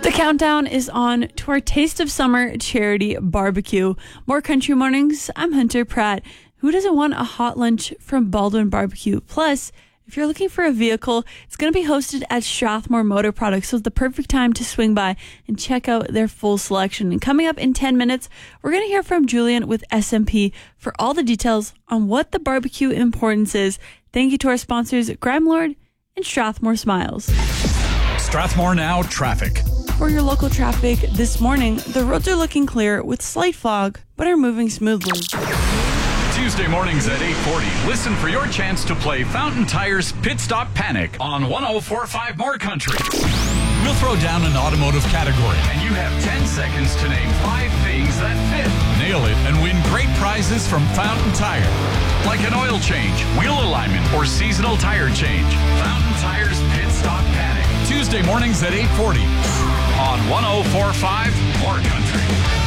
The countdown is on to our Taste of Summer charity barbecue. More Country Mornings. I'm Hunter Pratt. Who doesn't want a hot lunch from Baldwin Barbecue? Plus, if you're looking for a vehicle, it's going to be hosted at Strathmore Motor Products, so it's the perfect time to swing by and check out their full selection. And coming up in 10 minutes, we're going to hear from Julian with SMP for all the details on what the barbecue importance is. Thank you to our sponsors, Grime Lord and Strathmore Smiles. Strathmore Now traffic. For your local traffic this morning, the roads are looking clear with slight fog, but are moving smoothly. Tuesday mornings at 8:40. Listen for your chance to play Fountain Tire's Pit Stop Panic on 104.5 More Country. We'll throw down an automotive category, and you have 10 seconds to name 5 things that fit. Nail it and win great prizes from Fountain Tire, like an oil change, wheel alignment, or seasonal tire change. Fountain Tire's Pit Stop Panic. Tuesday mornings at 8:40 on 104.5 More Country.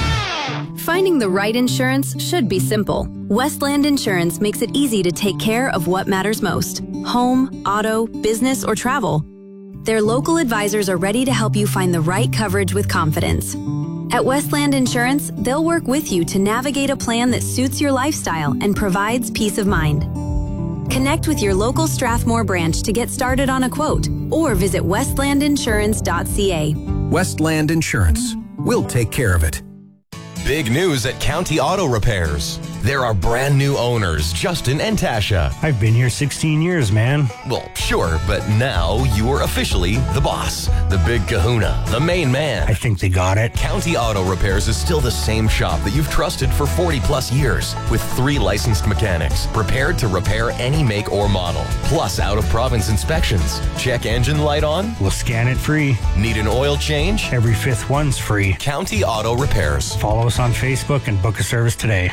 Finding the right insurance should be simple. Westland Insurance makes it easy to take care of what matters most: home, auto, business, or travel. Their local advisors are ready to help you find the right coverage with confidence. At Westland Insurance, they'll work with you to navigate a plan that suits your lifestyle and provides peace of mind. Connect with your local Strathmore branch to get started on a quote, or visit westlandinsurance.ca. Westland Insurance. We'll take care of it. Big news at County Auto Repairs. There are brand new owners, Justin and Tasha. I've been here 16 years, man. Well, sure, but now you are officially the boss, the big kahuna, the main man. I think they got it. County Auto Repairs is still the same shop that you've trusted for 40 plus years, with 3 licensed mechanics prepared to repair any make or model, plus out-of-province inspections. Check engine light on? We'll scan it free. Need an oil change? Every 5th one's free. County Auto Repairs. Follow us on Facebook and book a service today.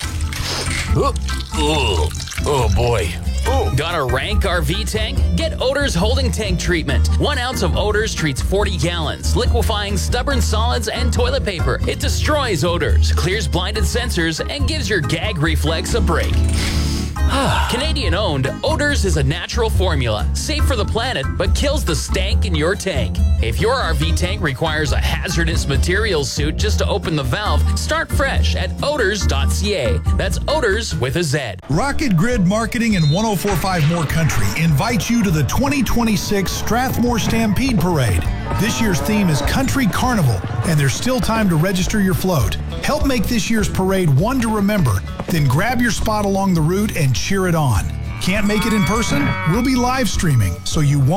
Oh boy. Got a rank RV tank? Get Odor's Holding Tank Treatment. 1 ounce of Odor's treats 40 gallons, liquefying stubborn solids and toilet paper. It destroys odors, clears blinded sensors, and gives your gag reflex a break. Canadian owned, Odors is a natural formula, safe for the planet, but kills the stank in your tank. If your RV tank requires a hazardous materials suit just to open the valve, start fresh at odors.ca. That's Odors with a Z. Rocket Grid Marketing and 104.5 More Country invites you to the 2026 Strathmore Stampede Parade. This year's theme is Country Carnival, and there's still time to register your float. Help make this year's parade one to remember, then grab your spot along the route and cheer it on. Can't make it in person? We'll be live streaming, so you won't